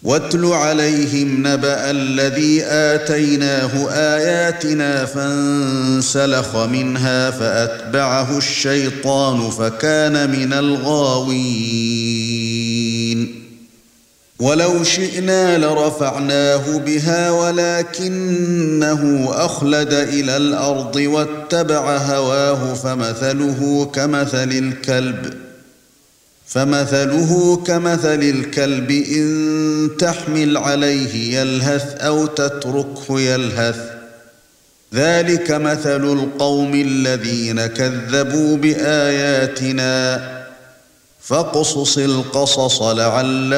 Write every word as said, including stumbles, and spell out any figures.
واتل عليهم نبأ الذي آتيناه آياتنا فانسلخ منها فأتبعه الشيطان فكان من الغاوين ولو شئنا لرفعناه بها ولكنه أخلد إلى الأرض واتبع هواه فمثله كمثل الكلب فمثله كمثل الكلب إن تحمل عليه يلهث أو تتركه يلهث ذلك مثل القوم الذين كذبوا بآياتنا فاقصص القصص لعلهم